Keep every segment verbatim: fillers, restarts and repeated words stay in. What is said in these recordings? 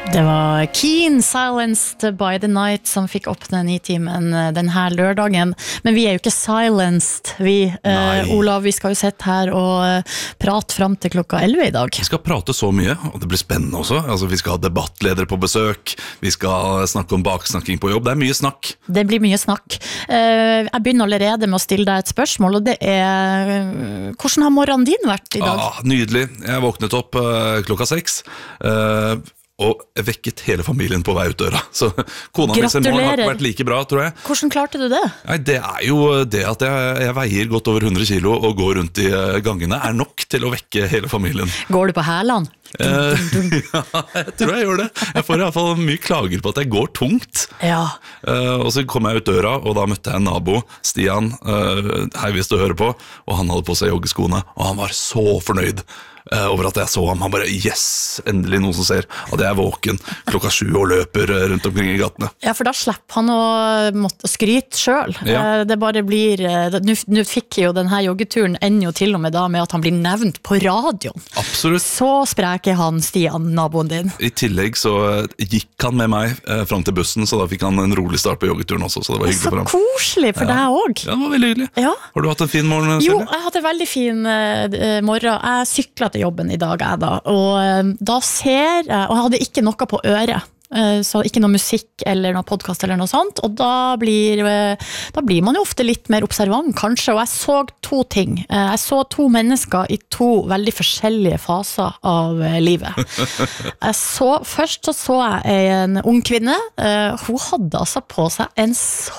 Det var Keen, Silenced by the Night, som fikk åpne Nitimen denne lørdagen. Men vi er jo ikke silenced, vi. Eh, Olav, vi skal jo sitte her og prate frem til klokka elleve i dag. Vi skal prate så mye, og det blir spennende også. Altså, vi skal ha debattledere på besøk, vi skal snakke om baksnakking på jobb. Det er mye snakk. Det blir mye snakk. Eh, jeg begynner allerede med å stille deg et spørsmål, og det er, hvordan har morgenen din vært i dag? Ah, nydelig. Jeg våknet opp uh, klokka seks. Uh, Og jeg vekket hele familien på vei ut døra. Så kona mi sin morgen har ikke vært like bra, tror jeg. Hvordan klarte du det? Nei, det er jo det at jeg, jeg veier godt over hundre kilo og går rundt i gangene er nok til å vekke hele familien. Går du på hælene? Eh, ja, jeg tror jeg gjør det. Jeg får i hvert fall mye klager på at jeg går tungt. Ja. eh, Og så kom jeg ut døra, og da møtte jeg en nabo, Stian, eh, hei hvis du hører på, og han hadde på seg joggeskoene, og han var så fornøyd eh, over at jeg så ham. Han bare, yes, endelig noen som ser at jeg er våken klokka sju og løper eh, rundt omkring i gatene. Ja, for da slipper han å måtte skryte selv. Ja. Eh, Det bare blir, eh, nå nå fikk jo denne joggeturen ender jo til og med da med at han blir nevnt på radioen. Absolutt. Så sprek er han, Stian, naboen din. I tillegg så gikk han med meg eh, frem til bussen, så da fikk han en rolig start på joggeturen også, så det var hyggelig Så for ham. koselig for Ja. deg også. Ja, det var veldig hyggelig. Ja. Har du hatt en fin morgen, Jo, Silje? jeg hadde en veldig fin eh, morgen. Jeg syklet til jobben i dag, jeg da. Og eh, da ser jeg, og jeg hadde ikke noe på øret. Eh, Så ikke noe musikk eller noe podcast eller noe sånt. Og da blir, eh, da blir man jo ofte litt mer observant, kanskje. Og jeg så to ting. Eh, Jeg så to mennesker i to veldig forskjellige faser av eh, livet. Jeg så, først så så jeg en ung kvinne. Eh, Hun hadde altså på seg en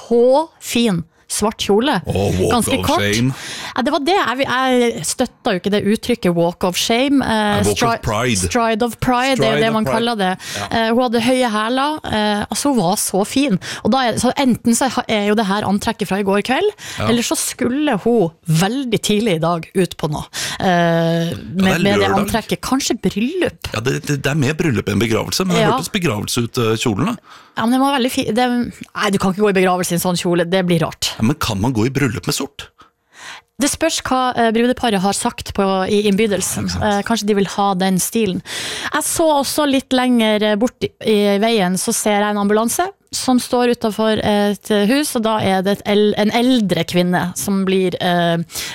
så fin svart kjole, Oh, walk ganske of kort. shame. Ja, det var det, jeg, jeg støtta jo ikke det uttrykket walk of shame. Eh, walk of stri- pride. Stride of pride, det er jo Stride det of man pride. kaller det. Eh, hun hadde høye hæler, eh, altså hun var så fin. Og da er, så enten så er jo det her antrekket fra i går kveld, eller så skulle hun veldig tidlig i dag ut på noe. Eh, med, med det lørdag. antrekket, kanskje bryllup. Ja, det, det, det er mer bryllup enn begravelse, men det Ja. hørtes begravelse ut uh, kjolen da. Ja, men det var veldig fin. Det, nei, du kan ikke gå i begravelse i en sånn kjole, det blir rart. Ja, men kan man gå i bryllup med sort? Det spørs hva eh, brudeparet har sagt på, i innbydelsen. Eh, kanskje de vil ha den stilen. Jeg så også litt lenger bort i, i veien, så ser jeg en ambulanse som står utenfor et hus, og da er det et el, en eldre kvinne som blir eh,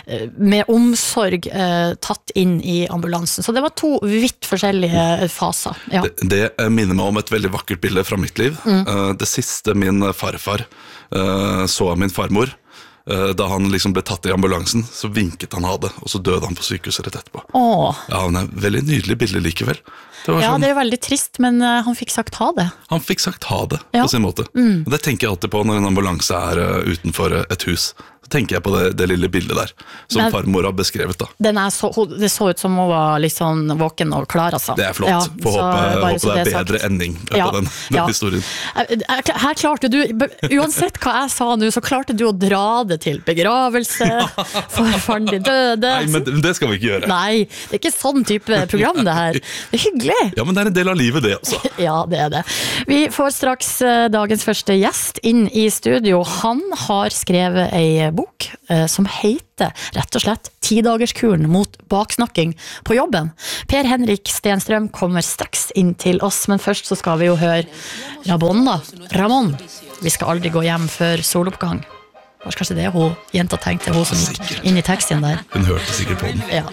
med omsorg eh, tatt inn i ambulansen. Så det var to vidt forskjellige faser. Ja. Det, det minner meg om et veldig vakkert bilde fra mitt liv. Mm. Uh, det siste min farfar uh, så av min farmor, uh, da han liksom ble tatt i ambulansen, så vinket han ha det, og så døde han på sykehuset rett etterpå. Åh. Ja, men det er et veldig nydelig bilde likevel. Det var Ja, sånn, det er jo veldig trist, men eh, han fikk sagt ha det. han fikk sagt ha det Ja. på sin måte. Og det tenker jeg alltid på når en ambulanse er uh, utenfor uh, et hus. Så tenker jeg på det, det lille bildet der, som Men- farmor har beskrevet da. Den er så, hun- det så ut som hun var litt sånn våken og klar, altså. Det er flott. Ja, Får så håpe, bare håpe så det er er sagt. bedre ending på Ja, den, den ja. historien. Jeg- jeg- Her klarte du, uansett hva jeg sa nå, så klarte du å dra det til begravelse, farfaren din døde. Nei, men det- det skal vi ikke gjøre. Nei, det er ikke sånn type program det her. Det er hyggelig. Ja, men det er en del av livet det også. Ja, det er det. Vi får straks eh, dagens første gjest inn i studio. Han har skrevet ei bok eh, som heter rett og slett Tidagerskuren mot baksnakking på jobben. Per Henrik Stenstrøm kommer straks inn til oss, men først så skal vi jo høre Ramón da. Ramón. Vi skal aldri gå hjem før soloppgang. Kanskje det hun jenta tenkte, hun som gikk inn i teksten der. Hun hørte sikkert på den. Ja.